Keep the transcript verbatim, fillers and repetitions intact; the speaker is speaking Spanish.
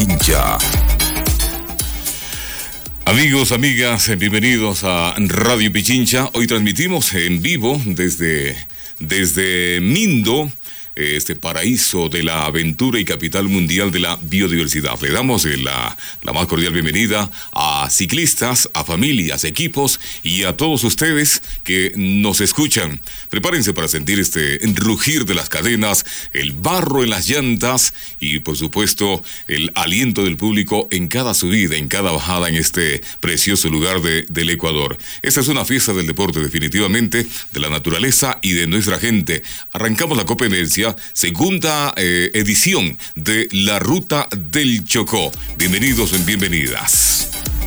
Pichincha. Amigos, amigas, bienvenidos a Radio Pichincha. Hoy transmitimos en vivo desde, desde Mindo, este paraíso de la aventura y capital mundial de la biodiversidad. Le damos la, la más cordial bienvenida a ciclistas, a familias, equipos y a todos ustedes que nos escuchan. Prepárense para sentir este rugir de las cadenas, el barro en las llantas y, por supuesto, el aliento del público en cada subida, en cada bajada en este precioso lugar de, del Ecuador. Esta es una fiesta del deporte, definitivamente, de la naturaleza y de nuestra gente. Arrancamos la Copa Energía, segunda eh, edición de la Ruta del Chocó. Bienvenidos, bienvenidas.